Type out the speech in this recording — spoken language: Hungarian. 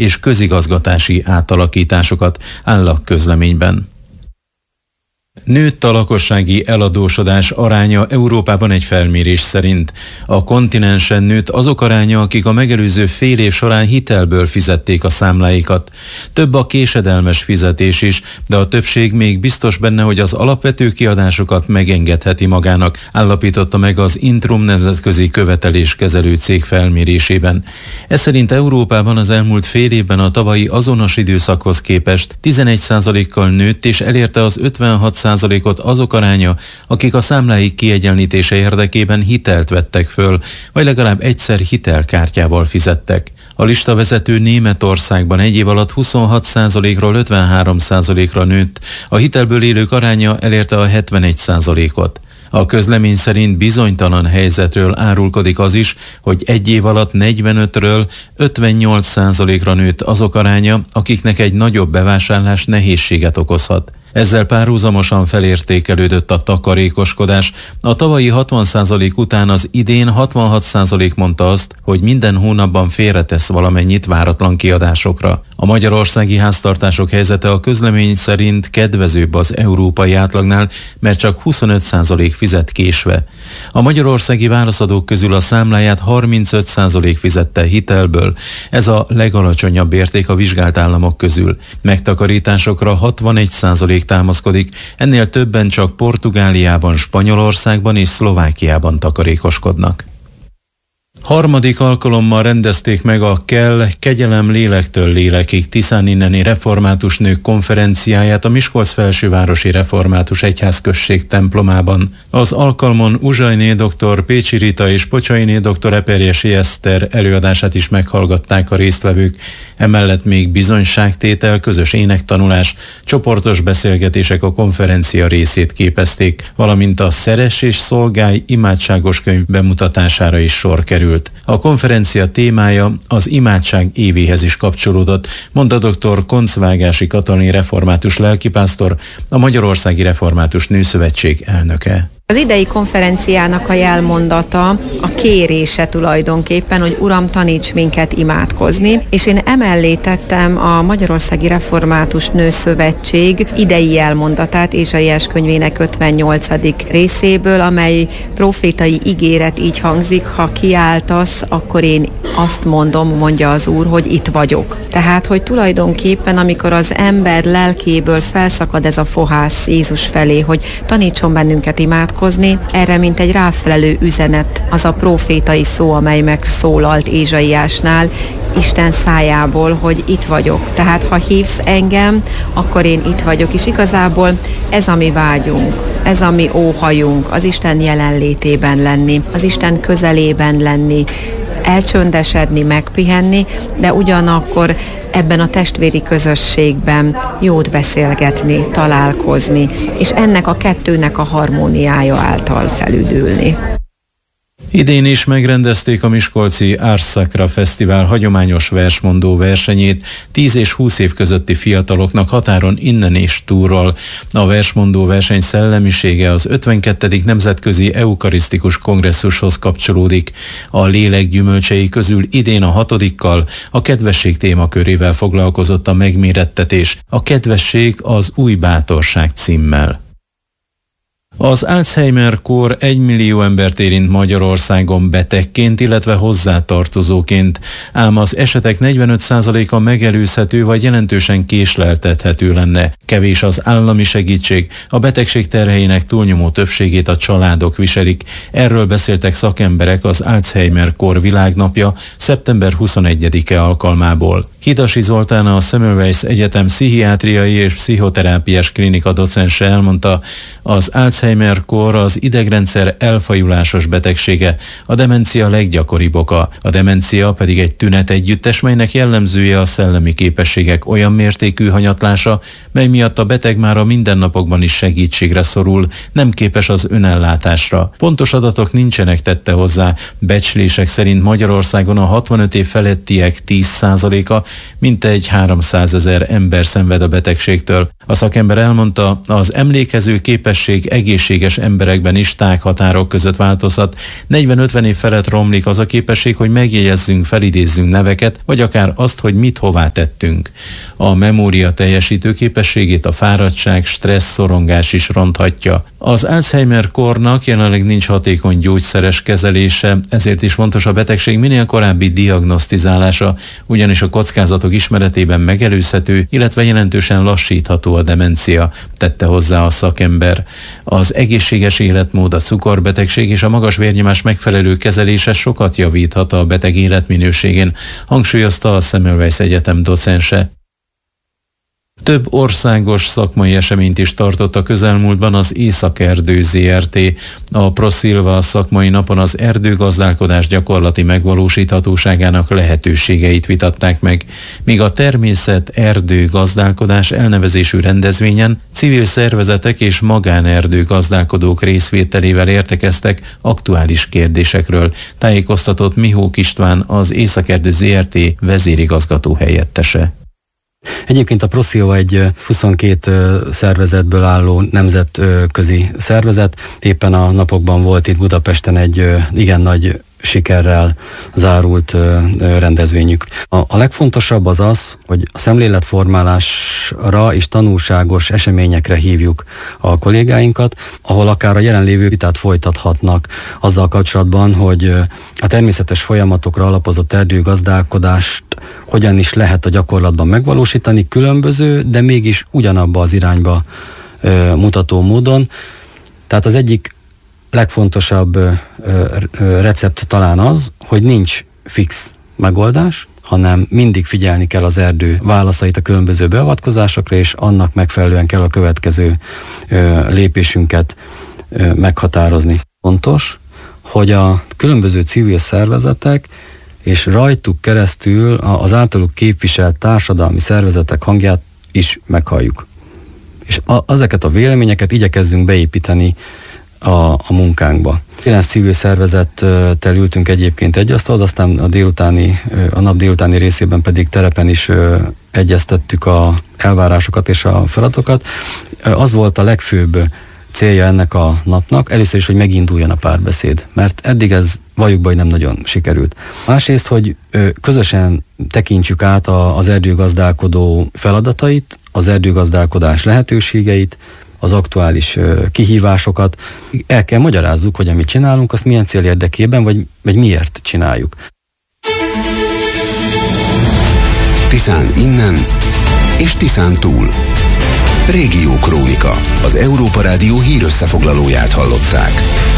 és közigazgatási átalakításokat, áll a közleményben. Nőtt a lakossági eladósodás aránya Európában egy felmérés szerint. A kontinensen nőtt azok aránya, akik a megelőző fél év során hitelből fizették a számláikat. Több a késedelmes fizetés is, de a többség még biztos benne, hogy az alapvető kiadásokat megengedheti magának, állapította meg az Intrum nemzetközi követeléskezelő cég felmérésében. Ez szerint Európában az elmúlt fél évben a tavalyi azonos időszakhoz képest 11%-kal nőtt és elérte az 56%-ot azok aránya, akik a számláik kiegyenlítése érdekében hitelt vettek föl, vagy legalább egyszer hitelkártyával fizettek. A listavezető Németországban egy év alatt 26%-ról 53%-ra nőtt, a hitelből élők aránya elérte a 71%-ot. A közlemény szerint bizonytalan helyzetről árulkodik az is, hogy egy év alatt 45-ről 58%-ra nőtt azok aránya, akiknek egy nagyobb bevásárlás nehézséget okozhat. Ezzel párhuzamosan felértékelődött a takarékoskodás. A tavalyi 60% után az idén 66% mondta azt, hogy minden hónapban félretesz valamennyit váratlan kiadásokra. A magyarországi háztartások helyzete a közlemény szerint kedvezőbb az európai átlagnál, mert csak 25% fizet késve. A magyarországi válaszadók közül a számláját 35% fizette hitelből. Ez a legalacsonyabb érték a vizsgált államok közül. Megtakarításokra 61% támaszkodik, ennél többen csak Portugáliában, Spanyolországban és Szlovákiában takarékoskodnak. Harmadik alkalommal rendezték meg a Kell, kegyelem lélektől lélekig tiszáninneni református nők konferenciáját a Miskolc-Felsővárosi Református Egyházközség templomában. Az alkalmon Uzsajné dr. Pécsi Rita és Pocsainé dr. Eperjesi Eszter előadását is meghallgatták a résztvevők. Emellett még bizonyságtétel, közös énektanulás, csoportos beszélgetések a konferencia részét képezték, valamint a Szeress és szolgálj imádságos könyv bemutatására is sor került. A konferencia témája az imádság évéhez is kapcsolódott, mondta dr. Koncvágási Katalin református lelkipásztor, a Magyarországi Református Nőszövetség elnöke. Az idei konferenciának a jelmondata, a kérése tulajdonképpen, hogy Uram, taníts minket imádkozni, és én emellé tettem a Magyarországi Református Nőszövetség idei jelmondatát Ézsaiás könyvének 58. részéből, amely profétai ígéret így hangzik: ha kiáltasz, akkor én azt mondom, mondja az Úr, hogy itt vagyok. Tehát, hogy tulajdonképpen, amikor az ember lelkéből felszakad ez a fohász Jézus felé, hogy tanítson bennünket imádkozni, erre mint egy ráfelelő üzenet az a profétai szó, amely megszólalt Ézsaiásnál Isten szájából, hogy itt vagyok. Tehát, ha hívsz engem, akkor én itt vagyok. És igazából ez a mi vágyunk, ez a mi óhajunk, az Isten jelenlétében lenni, az Isten közelében lenni, elcsöndesedni, megpihenni, de ugyanakkor ebben a testvéri közösségben jót beszélgetni, találkozni, és ennek a kettőnek a harmóniája által felüdülni. Idén is megrendezték a miskolci Ars Sacra Fesztivál hagyományos versmondó versenyét 10 és 20 év közötti fiataloknak határon innen és túlról. A versmondó verseny szellemisége az 52. Nemzetközi Eukarisztikus Kongresszushoz kapcsolódik. A lélek gyümölcsei közül idén a 6-kal, a kedvesség témakörével foglalkozott a megmérettetés. A kedvesség az új bátorság címmel. Az Alzheimer-kór 1 millió embert érint Magyarországon betegként, illetve hozzátartozóként, ám az esetek 45%-a megelőzhető vagy jelentősen késleltethető lenne. Kevés az állami segítség, a betegség terheinek túlnyomó többségét a családok viselik. Erről beszéltek szakemberek az Alzheimer-kór világnapja szeptember 21-e alkalmából. Hidasi Zoltán, a Semmelweis Egyetem pszichiátriai és pszichoterápiás klinika docense elmondta, az Alzheimer-kór az idegrendszer elfajulásos betegsége, a demencia leggyakoribb oka. A demencia pedig egy tünetegyüttes, melynek jellemzője a szellemi képességek olyan mértékű hanyatlása, mely miatt a beteg már a mindennapokban is segítségre szorul, nem képes az önellátásra. Pontos adatok nincsenek, tette hozzá. Becslések szerint Magyarországon a 65 év felettiek 10%-a, mintegy 300 000 ember szenved a betegségtől. A szakember elmondta, az emlékező képesség egész egészséges emberekben is tághatárok között változhat. 40-50 év felett romlik az a képesség, hogy megjegyezzünk, felidézzünk neveket, vagy akár azt, hogy mit hová tettünk. A memória teljesítő képességét a fáradtság, stressz, szorongás is ronthatja. Az Alzheimer-kornak jelenleg nincs hatékony gyógyszeres kezelése, ezért is fontos a betegség minél korábbi diagnosztizálása, ugyanis a kockázatok ismeretében megelőzhető, illetve jelentősen lassítható a demencia, tette hozzá a szakember. Az egészséges életmód, a cukorbetegség és a magas vérnyomás megfelelő kezelése sokat javíthat a beteg életminőségén, hangsúlyozta a Semmelweis Egyetem docense. Több országos szakmai eseményt is tartott a közelmúltban az Északerdő Zrt. A ProSilva szakmai napon az erdőgazdálkodás gyakorlati megvalósíthatóságának lehetőségeit vitatták meg, míg a természet-erdő gazdálkodás elnevezésű rendezvényen civil szervezetek és magánerdőgazdálkodók részvételével értekeztek aktuális kérdésekről, tájékoztatott Mihók István, az Északerdő Zrt. Vezérigazgató helyettese. Egyébként a ProSilva egy 22 szervezetből álló nemzetközi szervezet. Éppen a napokban volt itt Budapesten egy igen nagy sikerrel zárult rendezvényük. A legfontosabb az az, hogy a szemléletformálásra és tanulságos eseményekre hívjuk a kollégáinkat, ahol akár a jelenlévő vitát folytathatnak azzal kapcsolatban, hogy a természetes folyamatokra alapozott erdőgazdálkodást hogyan is lehet a gyakorlatban megvalósítani, különböző, de mégis ugyanabba az irányba mutató módon. Tehát az egyik legfontosabb recept talán az, hogy nincs fix megoldás, hanem mindig figyelni kell az erdő válaszait a különböző beavatkozásokra, és annak megfelelően kell a következő lépésünket meghatározni. Fontos, hogy a különböző civil szervezetek és rajtuk keresztül az általuk képviselt társadalmi szervezetek hangját is meghalljuk. És ezeket a véleményeket igyekezzünk beépíteni a munkánkba. 9 civil szervezettel ültünk egyébként egy asztalhoz, aztán a nap délutáni részében pedig terepen is egyeztettük a elvárásokat és a feladatokat. Az volt a legfőbb célja ennek a napnak, először is, hogy meginduljon a párbeszéd, mert eddig ez valljuk be, hogy nem nagyon sikerült. Másrészt, hogy közösen tekintsük át az erdőgazdálkodó feladatait, az erdőgazdálkodás lehetőségeit, az aktuális kihívásokat. El kell magyarázzuk, hogy amit csinálunk, azt milyen cél érdekében, vagy miért csináljuk. Tiszán innen és Tiszán túl. Régió Krónika. Az Európa Rádió hírösszefoglalóját hallották.